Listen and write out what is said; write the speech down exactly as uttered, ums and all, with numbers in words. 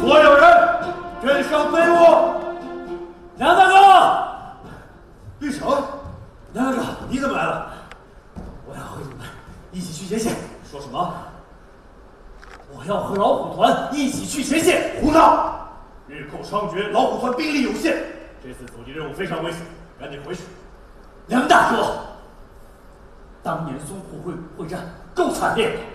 所有人跟上队伍。 梁大哥， 玉成， 梁大哥， 你怎么来了？ 我要和你们一起去前线。 说什么？ 我要和老虎团一起去前线。 胡闹！日寇猖獗，老虎团兵力有限，这次阻击任务非常危险，赶紧回去。 梁大哥，当年淞沪会会战够惨烈的。